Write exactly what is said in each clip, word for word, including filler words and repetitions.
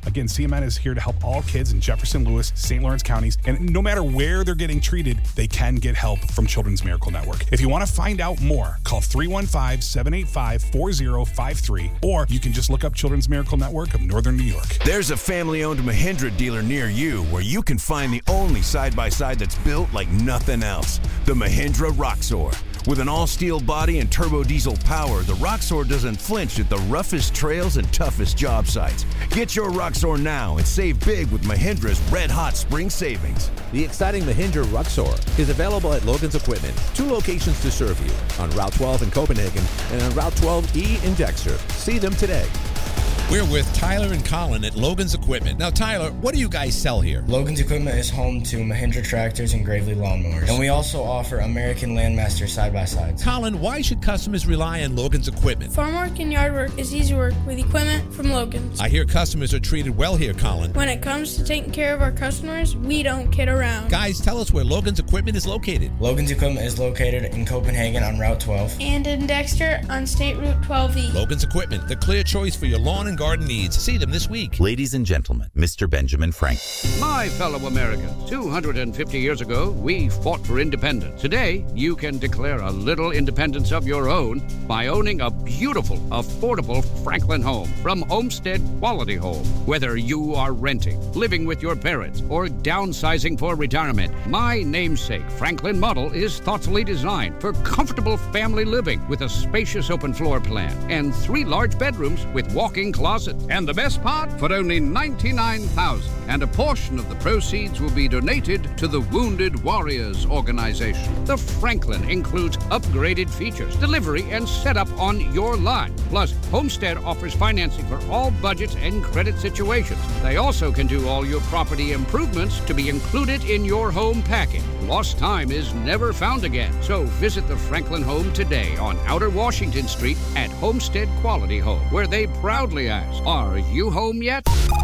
Again, C M N is here to help all kids in Jefferson, Lewis, Saint Lawrence counties, and no matter where they're getting treated, they can get help from Children's Miracle Network. If you want to find out more, call three one five, seven eight five, four zero five three, or you can just look up Children's Miracle Network of Northern New York. There's a family-owned Mahindra dealer near you where you can find the only side-by-side that's built like nothing else, the Mahindra Roxor. With an all-steel body and turbo diesel power, the Roxor doesn't flinch at the roughest trails and toughest job sites. Get your Roxor now and save big with Mahindra's red-hot spring savings. The exciting Mahindra Roxor is available at Logan's Equipment. Two locations to serve you, on Route twelve in Copenhagen and on Route twelve E in Dexter. See them today. We're with Tyler and Colin at Logan's Equipment. Now, Tyler, what do you guys sell here? Logan's Equipment is home to Mahindra tractors and Gravely lawnmowers. And we also offer American Landmaster side-by-sides. Colin, why should customers rely on Logan's Equipment? Farm work and yard work is easy work with equipment from Logan's. I hear customers are treated well here, Colin. When it comes to taking care of our customers, we don't kid around. Guys, tell us where Logan's Equipment is located. Logan's Equipment is located in Copenhagen on Route twelve. And in Dexter on State Route twelve E. Logan's Equipment, the clear choice for your lawn and garden needs. See them this week. Ladies and gentlemen, Mister Benjamin Frank. My fellow Americans, two hundred fifty years ago, we fought for independence. Today, you can declare a little independence of your own by owning a beautiful, affordable Franklin home from Homestead Quality Home. Whether you are renting, living with your parents, or downsizing for retirement, my namesake Franklin model is thoughtfully designed for comfortable family living with a spacious open floor plan and three large bedrooms with walk-in closets. And the best part, for only ninety-nine thousand dollars, and a portion of the proceeds will be donated to the Wounded Warriors organization. The Franklin includes upgraded features, delivery, and setup on your lot. Plus, Homestead offers financing for all budgets and credit situations. They also can do all your property improvements to be included in your home package. Lost time is never found again. So visit the Franklin home today on Outer Washington Street at Homestead Quality Home, where they proudly ask, are you home yet?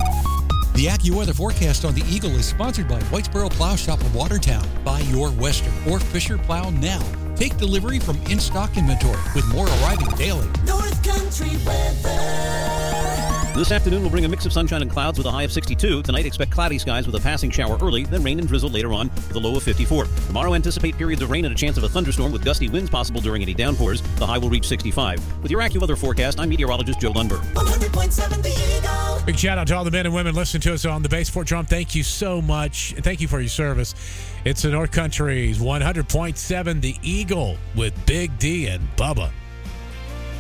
The AccuWeather forecast on the Eagle is sponsored by Whitesboro Plow Shop of Watertown. Buy your Western or Fisher plow now. Take delivery from in-stock inventory with more arriving daily. North Country weather. This afternoon will bring a mix of sunshine and clouds with a high of sixty-two. Tonight, expect cloudy skies with a passing shower early, then rain and drizzle later on with a low of fifty-four. Tomorrow, anticipate periods of rain and a chance of a thunderstorm with gusty winds possible during any downpours. The high will reach sixty-five. With your AccuWeather forecast, I'm meteorologist Joe Lundberg. one hundred point seven The Eagle. Big shout out to all the men and women listening to us on the Base Fort Drum. Thank you so much. Thank you for your service. It's the North Country's one hundred point seven The Eagle with Big D and Bubba.